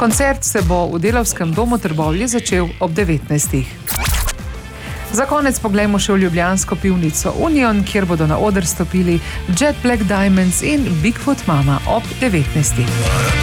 Koncert se bo v Delavskem domu Trbovlje začel ob 19. Za konec poglejmo še v ljubljansko pivnico Union, kjer bodo na oder stopili Jet Black Diamonds in Bigfoot Mama ob 19.